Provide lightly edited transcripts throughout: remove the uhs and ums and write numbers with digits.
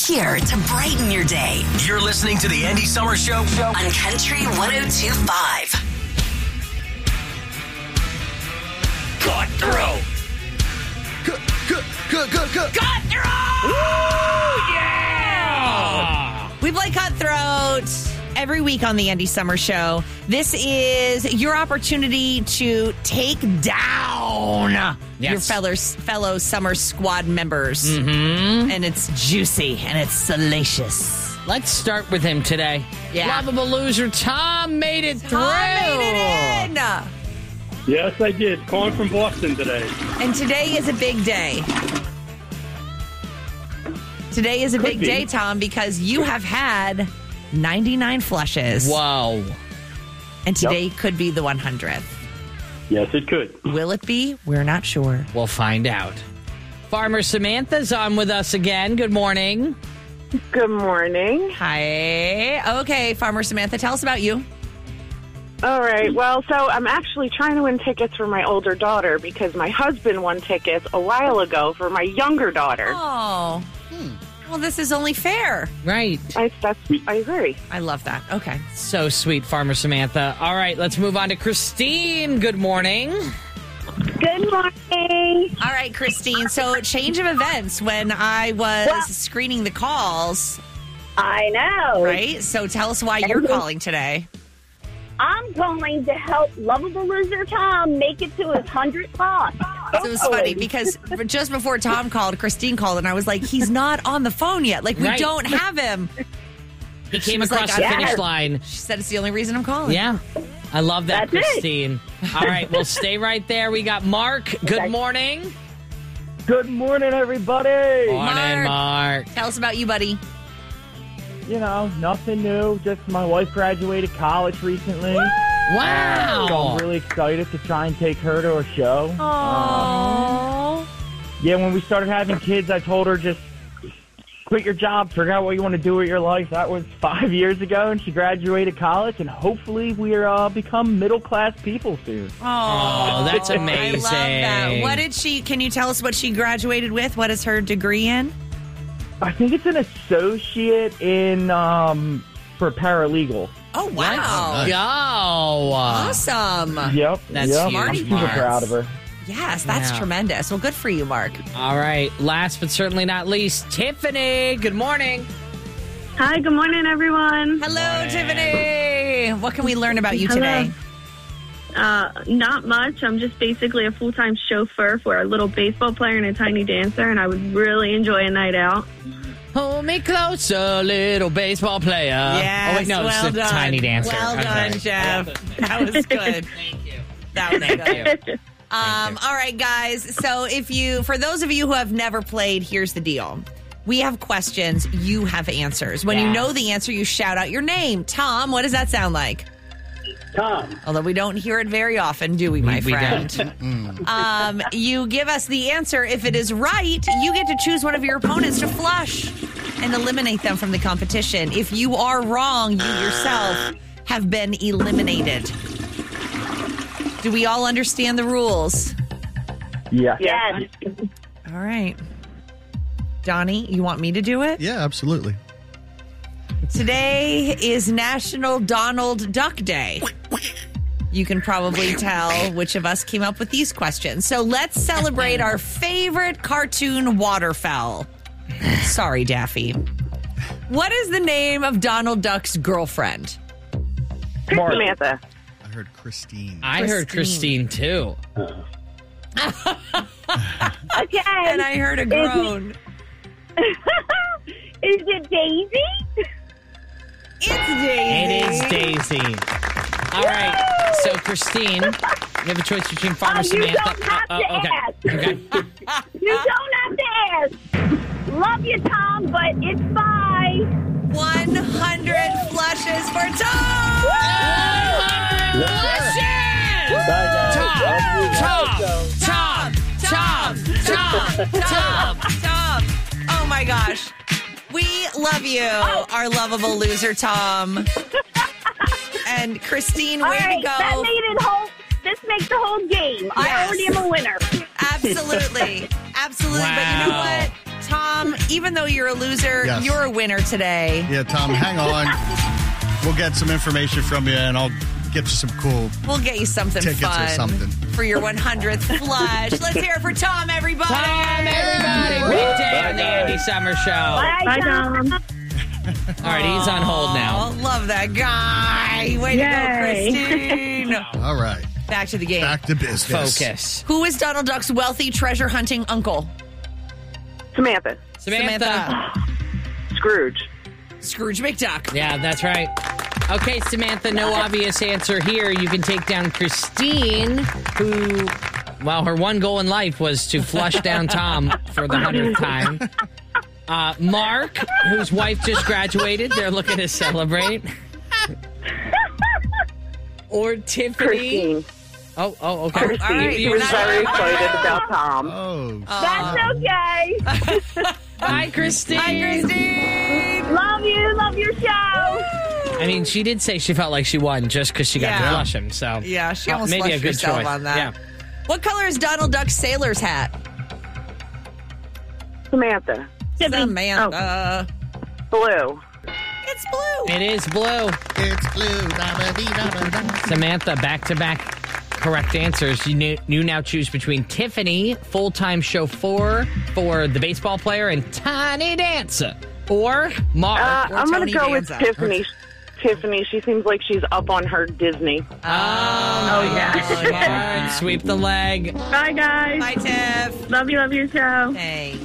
here to brighten your day. You're listening to the Andy Summer Show On Country 102.5. Cutthroat. Cutthroat! Yeah! We play Cutthroat every week on the Andy Summer Show. This is your opportunity to take down your fellow Summer Squad members. Mm-hmm. And it's juicy and it's salacious. Let's start with him today. Yeah. Lovable loser Tom made it through. Tom made it in. Yes, I did. Calling from Boston today. And today is a big day. Today is a big day, Tom, because you have had 99 flushes. Whoa. And today could be the 100th. Yes, it could. Will it be? We're not sure. We'll find out. Farmer Samantha's on with us again. Good morning. Good morning. Hi. Okay, Farmer Samantha, tell us about you. All right. Well, so I'm actually trying to win tickets for my older daughter because my husband won tickets a while ago for my younger daughter. Oh. Well, this is only fair. Right. I agree. I love that. Okay. So sweet, Farmer Samantha. All right, let's move on to Christine. Good morning. Good morning. All right, Christine. So change of events when I was screening the calls. I know. Right? So tell us why you're calling today. I'm going to help lovable loser Tom make it to his 100th call. So it was funny because just before Tom called, Christine called, and I was like, he's not on the phone yet. Like, we don't have him. He came across the finish line. She said it's the only reason I'm calling. Yeah. I love that, That's Christine. All right, well, stay right there. We got Mark. Good morning. Good morning, everybody. Morning, Mark. Tell us about you, buddy. You know, nothing new. Just my wife graduated college recently. Wow. So I'm really excited to try and take her to a show. Aww. Yeah, when we started having kids, I told her just quit your job, figure out what you want to do with your life. That was 5 years ago, and she graduated college, and hopefully we're become middle-class people soon. Oh, that's amazing. I love that. What did she, can you tell us what she graduated with? What is her degree in? I think it's an associate in for paralegal. Oh, wow. Go. Awesome. Yep. That's yep. huge, I'm super Mark. proud of her. Yes, that's tremendous. Well, good for you, Mark. All right. Last but certainly not least, Tiffany. Good morning. Hi, good morning, everyone. Hello, Tiffany. What can we learn about you today? Not much. I'm just basically a full-time chauffeur for a little baseball player and a tiny dancer, and I would really enjoy a night out. Hold me closer, little baseball player. Yes, Oh, wait, no, well it's the done. tiny dancer. Well Okay. done, Jeff. That was good. Thank you. That was good. All right, guys. So for those of you who have never played, here's the deal. We have questions. You have answers. When you know the answer, you shout out your name. Tom, what does that sound like? Tom. Although we don't hear it very often, do we, my We friend? don't. You give us the answer. If it is right, you get to choose one of your opponents to flush and eliminate them from the competition. If you are wrong, you yourself have been eliminated. Do we all understand the rules? Yeah. Yes. All right. Donnie, you want me to do it? Yeah, absolutely. Today is National Donald Duck Day. You can probably tell which of us came up with these questions. So let's celebrate our favorite cartoon waterfowl. Sorry, Daffy. What is the name of Donald Duck's girlfriend? Samantha. I heard Christine. I heard Christine, too. Okay. And I heard a groan. Is it Daisy? It's Daisy. It is Daisy. All right. So, Christine, you have a choice between Farmer Samantha. You don't have to ask. Okay. You don't have to ask. Love you, Tom, but it's bye. 100 flushes for Tom! Tom! Oh my gosh. We love you, our lovable loser, Tom. And Christine, way to go. That made it whole. This makes the whole game. I already am a winner. Absolutely. Absolutely. But you know what? Tom, even though you're a loser, Yes. you're a winner today. Yeah, Tom, hang on. We'll get some information from you, and I'll get you some cool We'll get you something tickets fun or something. for your 100th flush. Let's hear it for Tom, everybody. Tom, everybody. Big day on the Andy Summer Show. Bye, Tom. All right, he's on hold now. Oh, love that guy. Way to go, Christine. All right. Back to the game. Back to business. Focus. Who is Donald Duck's wealthy treasure hunting uncle? Samantha. Samantha. Scrooge. Scrooge McDuck. Yeah, that's right. Okay, Samantha, no obvious answer here. You can take down Christine, who, well, her one goal in life was to flush down Tom for the 100th time. Mark, whose wife just graduated. They're looking to celebrate. Or Tiffany. Christine. Oh, okay. Christine. All right, She was very excited about Tom. Oh, That's okay. Hi, Christine. Hi, Christine. Love you. Love your show. I mean, she did say she felt like she won just because she got to Yeah. flush him. So Yeah, she almost maybe flushed a good herself choice on that. Yeah. What color is Donald Duck's sailor's hat? Samantha. Samantha. Blue. It's blue. It is blue. it's blue. Da-ba-dee-da-ba-da. Samantha, back-to-back correct answers. You now choose between Tiffany, full-time chauffeur for the baseball player, and Tiny Dancer, or Mark. I'm going Tony to go with Danza. Tiffany. Tiffany. She seems like she's up on her Disney. Yeah. Sweep the leg. Bye, guys. Bye, Tiff. Love you. Love your show. Hey.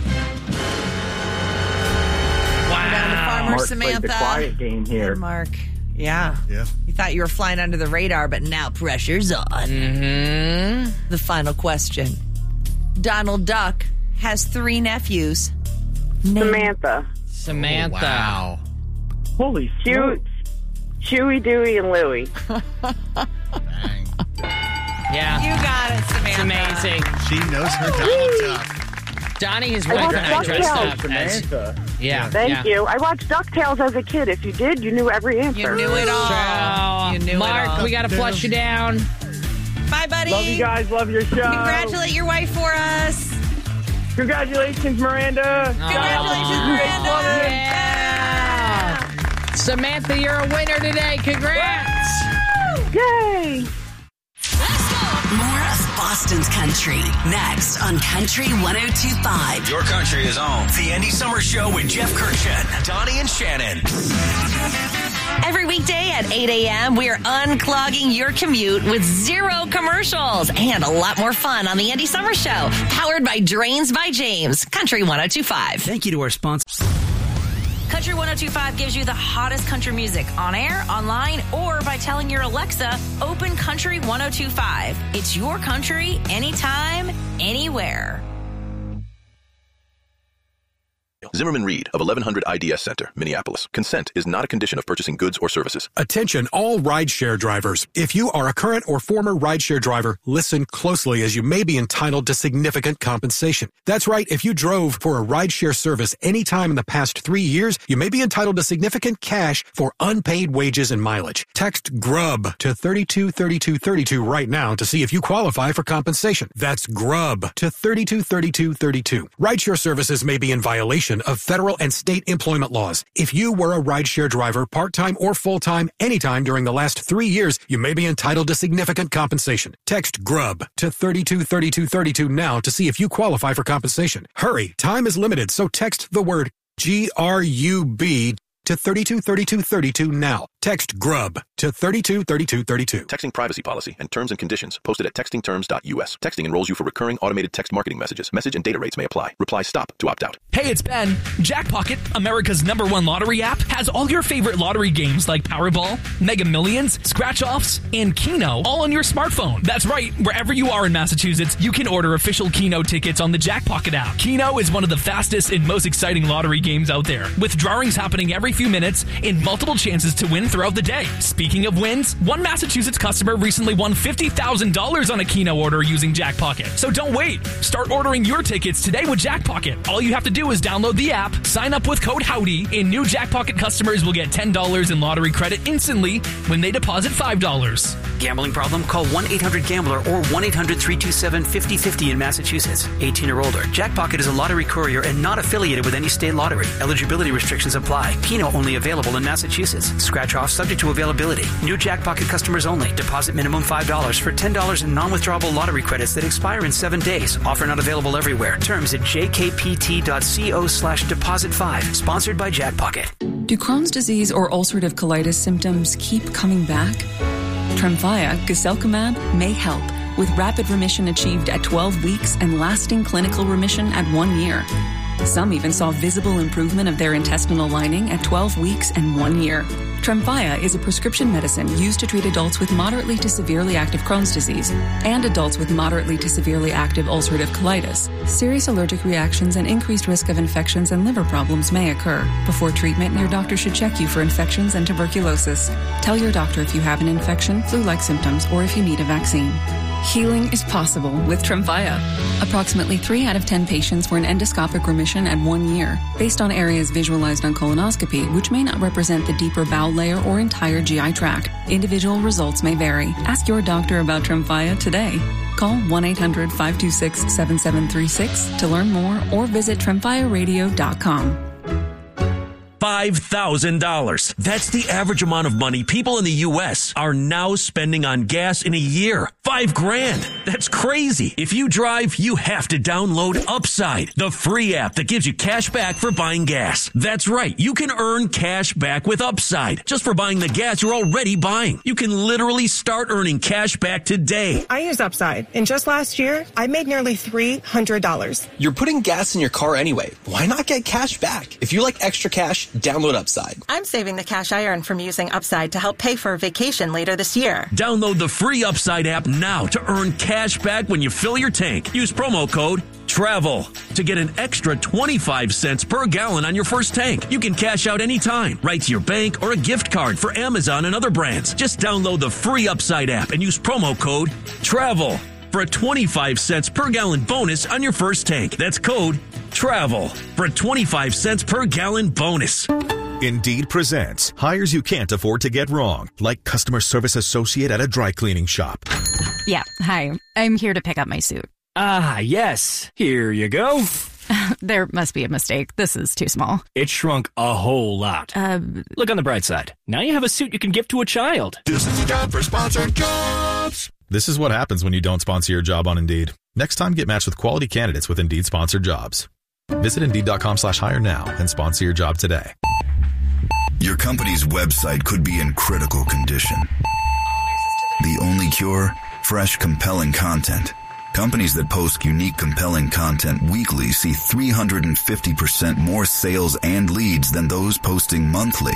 Wow. Down to Farmer Mark Samantha. played the quiet game here. Mark. Yeah. Yeah. You thought you were flying under the radar, but now pressure's on. Mm-hmm. The final question. Donald Duck has 3 nephews. Samantha. Samantha. Wow. Holy smokes. Chewy, Dewey, and Louie. Bang. Yeah. You got it, Samantha. It's amazing. She knows her Donald Duck. Donnie, his I wife, love and I dressed DuckTales, up as... Samantha. Yeah. Thank you. I watched DuckTales as a kid. If you did, you knew every answer. You knew it all. So, You knew Mark, it all. we got to flush you down. Bye, buddy. Love you guys. Love your show. Congratulate your wife for us. Congratulations, Miranda. Congratulations, Miranda. Yeah. Samantha, you're a winner today. Congrats. Yay! More of Boston's country next on Country 102.5. Your country is on. The Andy Summer Show with Jeff Kirchen, Donnie, and Shannon. Every weekday at 8 a.m., we are unclogging your commute with 0 commercials and a lot more fun on the Andy Summer Show. Powered by Drains by James, Country 102.5. Thank you to our sponsor. Country 102.5 gives you the hottest country music on air, online, or by telling your Alexa, open Country 102.5. It's your country, anytime, anywhere. Zimmerman Reed of 1100 IDS Center, Minneapolis. Consent is not a condition of purchasing goods or services. Attention all rideshare drivers. If you are a current or former rideshare driver, listen closely as you may be entitled to significant compensation. That's right. If you drove for a rideshare service any time in the past 3 years, you may be entitled to significant cash for unpaid wages and mileage. Text GRUB to 323232 right now to see if you qualify for compensation. That's GRUB to 323232. Rideshare services may be in violation of federal and state employment laws. If you were a rideshare driver, part-time or full-time, anytime during the last 3 years, you may be entitled to significant compensation. Text GRUB to 323232 now to see if you qualify for compensation. Hurry, time is limited, so text the word GRUB to 323232 now. Text GRUB to 323232. Texting privacy policy and terms and conditions posted at textingterms.us. Texting enrolls you for recurring automated text marketing messages. Message and data rates may apply. Reply STOP to opt out. Hey, it's Ben. Jackpocket, America's #1 lottery app, has all your favorite lottery games like Powerball, Mega Millions, Scratch-Offs, and Keno all on your smartphone. That's right. Wherever you are in Massachusetts, you can order official Keno tickets on the Jackpocket app. Keno is one of the fastest and most exciting lottery games out there, with drawings happening every few minutes and multiple chances to win throughout the day. Speaking of wins, one Massachusetts customer recently won $50,000 on a Keno order using Jack Pocket. So don't wait. Start ordering your tickets today with Jack Pocket. All you have to do is download the app, sign up with code HOWDY, and new Jack Pocket customers will get $10 in lottery credit instantly when they deposit $5. Gambling problem? Call 1-800-GAMBLER or 1-800-327-5050 in Massachusetts. 18 or older. Jack Pocket is a lottery courier and not affiliated with any state lottery. Eligibility restrictions apply. Keno only available in Massachusetts. Scratch off subject to availability. New Jack Pocket customers only. Deposit minimum $5 for $10 in non-withdrawable lottery credits that expire in 7 days. Offer not available everywhere. Terms at jkpt.co/deposit5. Sponsored by Jack Pocket. Do Crohn's disease or ulcerative colitis symptoms keep coming back? Tremfya, guselkumab, may help, with rapid remission achieved at 12 weeks and lasting clinical remission at 1 year. Some even saw visible improvement of their intestinal lining at 12 weeks and 1 year. Tremfya is a prescription medicine used to treat adults with moderately to severely active Crohn's disease and adults with moderately to severely active ulcerative colitis. Serious allergic reactions and increased risk of infections and liver problems may occur. Before treatment, your doctor should check you for infections and tuberculosis. Tell your doctor if you have an infection, flu-like symptoms, or if you need a vaccine. Healing is possible with Tremfya. Approximately 3 out of 10 patients were in endoscopic remission at 1 year, based on areas visualized on colonoscopy, which may not represent the deeper bowel layer or entire GI tract. Individual results may vary. Ask your doctor about Tremfya today. Call 1-800-526-7736 to learn more or visit tremfyaradio.com. $5,000. That's the average amount of money people in the U.S. are now spending on gas in a year. $5,000. That's crazy. If you drive, you have to download Upside, the free app that gives you cash back for buying gas. That's right. You can earn cash back with Upside just for buying the gas you're already buying. You can literally start earning cash back today. I use Upside, and just last year, I made nearly $300. You're putting gas in your car anyway. Why not get cash back? If you like extra cash, download Upside. I'm saving the cash I earn from using Upside to help pay for a vacation later this year. Download the free Upside app now to earn cash back when you fill your tank. Use promo code TRAVEL to get an extra 25 cents per gallon on your first tank. You can cash out anytime, right to your bank or a gift card for Amazon and other brands. Just download the free Upside app and use promo code TRAVEL for a 25 cents per gallon bonus on your first tank. That's code TRAVEL for a 25 cents per gallon bonus. Indeed presents hires you can't afford to get wrong, like customer service associate at a dry cleaning shop. Yeah, hi. I'm here to pick up my suit. Ah, yes. Here you go. There must be a mistake. This is too small. It shrunk a whole lot. Look on the bright side. Now you have a suit you can give to a child. This is a job for sponsored jobs. This is what happens when you don't sponsor your job on Indeed. Next time, get matched with quality candidates with Indeed sponsored jobs. Visit Indeed.com/hire now and sponsor your job today. Your company's website could be in critical condition. The only cure? Fresh, compelling content. Companies that post unique, compelling content weekly see 350% more sales and leads than those posting monthly.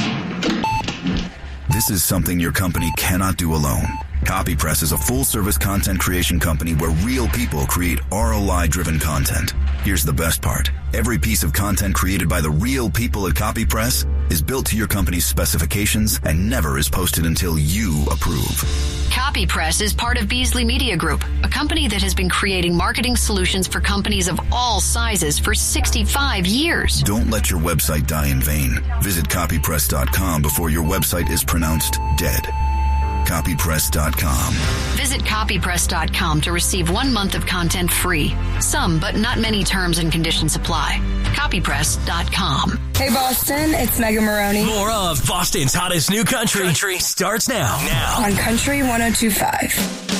This is something your company cannot do alone. CopyPress is a full-service content creation company where real people create ROI-driven content. Here's the best part. Every piece of content created by the real people at CopyPress is built to your company's specifications and never is posted until you approve. CopyPress is part of Beasley Media Group, a company that has been creating marketing solutions for companies of all sizes for 65 years. Don't let your website die in vain. Visit copypress.com before your website is pronounced dead. Copypress.com. Visit copypress.com to receive 1 month of content free. Some, but not many terms and conditions apply. Copypress.com. Hey, Boston, it's Megan Maroney. More of Boston's hottest new country starts now. On Country 102.5.